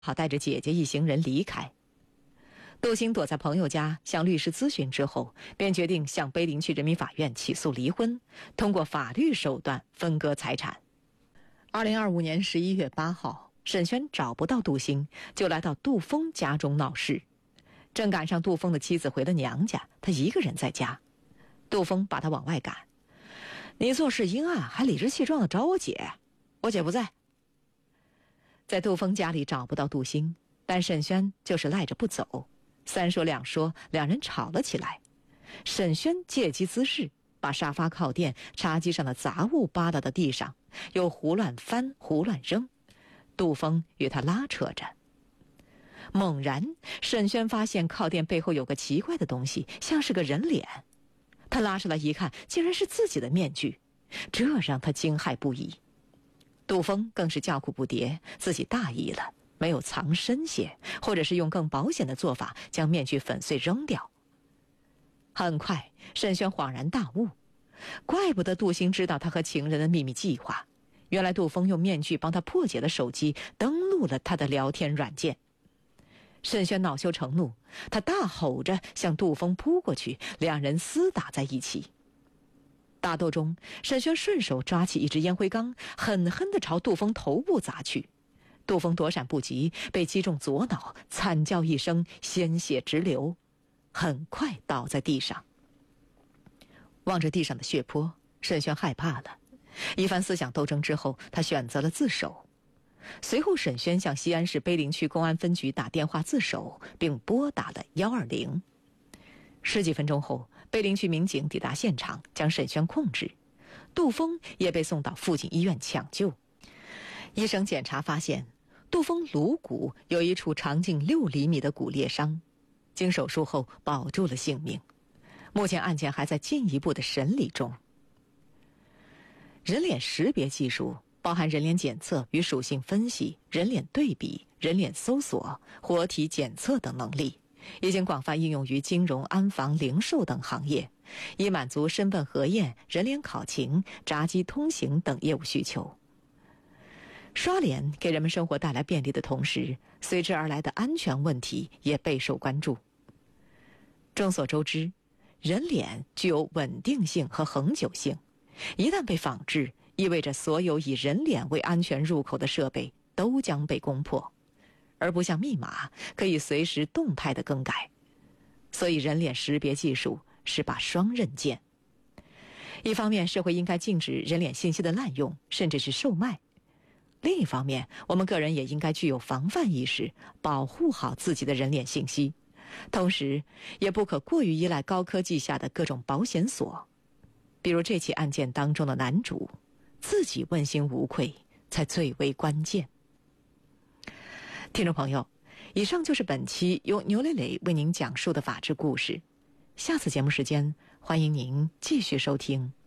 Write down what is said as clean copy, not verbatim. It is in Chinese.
好带着姐姐一行人离开。杜兴躲在朋友家向律师咨询之后，便决定向碑林区人民法院起诉离婚，通过法律手段分割财产。2025年11月8号，沈轩找不到杜兴，就来到杜峰家中闹事。正赶上杜峰的妻子回了娘家，他一个人在家。杜峰把他往外赶：“你做事阴暗，还理直气壮地找我姐，我姐不在。”在杜峰家里找不到杜兴，但沈轩就是赖着不走。三说两说，两人吵了起来。沈轩借机滋事，把沙发靠垫、茶几上的杂物扒拉到地上，又胡乱翻胡乱扔。杜峰与他拉扯着。猛然，沈轩发现靠垫背后有个奇怪的东西，像是个人脸。他拉上来一看，竟然是自己的面具，这让他惊骇不已。杜峰更是叫苦不迭，自己大意了，没有藏身些，或者是用更保险的做法将面具粉碎扔掉。很快，沈轩恍然大悟，怪不得杜兴知道他和情人的秘密计划，原来杜峰用面具帮他破解了手机，登录了他的聊天软件。沈轩恼羞成怒，他大吼着向杜峰扑过去，两人厮打在一起。打斗中，沈轩顺手抓起一只烟灰缸，狠狠地朝杜峰头部砸去。杜峰躲闪不及，被击中左脑，惨叫一声，鲜血直流，很快倒在地上。望着地上的血泊，沈轩害怕了。一番思想斗争之后，他选择了自首。随后，沈轩向西安市碑林区公安分局打电话自首，并拨打了120。十几分钟后，碑林区民警抵达现场，将沈轩控制。杜峰也被送到附近医院抢救。医生检查发现，杜峰颅骨有一处长径6厘米的骨裂伤，经手术后保住了性命。目前案件还在进一步的审理中。人脸识别技术包含人脸检测与属性分析、人脸对比、人脸搜索、活体检测等能力，已经广泛应用于金融、安防、零售等行业，以满足身份核验、人脸考勤、闸机通行等业务需求。刷脸给人们生活带来便利的同时，随之而来的安全问题也备受关注。众所周知，人脸具有稳定性和恒久性，一旦被仿制，意味着所有以人脸为安全入口的设备都将被攻破，而不像密码可以随时动态的更改。所以人脸识别技术是把双刃剑。一方面，社会应该禁止人脸信息的滥用，甚至是售卖；另一方面，我们个人也应该具有防范意识，保护好自己的人脸信息，同时也不可过于依赖高科技下的各种保险锁。比如这起案件当中的男主，自己问心无愧才最为关键。听众朋友，以上就是本期由牛磊磊为您讲述的法治故事。下次节目时间，欢迎您继续收听。